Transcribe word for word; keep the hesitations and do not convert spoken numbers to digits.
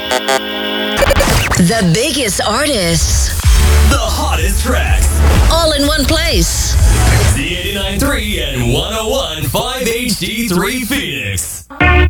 The biggest artists. The hottest tracks. All in one place. Z eighty-nine point three and one oh one point five H D three Phoenix.